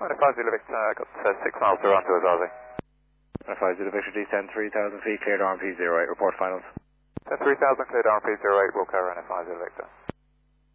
NFI Zulu Victor, got 6 miles to run to us, Aussie. NFI Zulu Victor, descend 3,000 feet, cleared RMP 08, report finals. 3,000 cleared RMP 08, will cover NFI Zulu Victor.